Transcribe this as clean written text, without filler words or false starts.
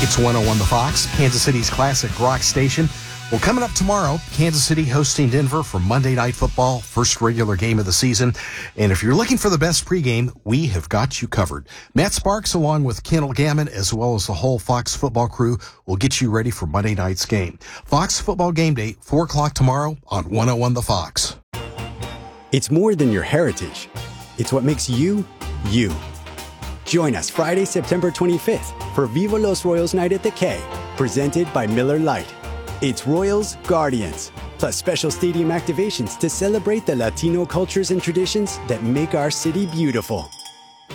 It's 101 The Fox, Kansas City's classic rock station. Well, coming up tomorrow, Kansas City hosting Denver for Monday Night Football, first regular game of the season. And if you're looking for the best pregame, we have got you covered. Matt Sparks, along with Kendall Gammon, as well as the whole Fox football crew, will get you ready for Monday night's game. Fox Football Game Day, 4 o'clock tomorrow on 101 The Fox. It's more than your heritage. It's what makes you, you. Join us Friday, September 25th for Viva Los Royals Night at the K, presented by Miller Lite. It's Royals Guardians, plus special stadium activations to celebrate the Latino cultures and traditions that make our city beautiful.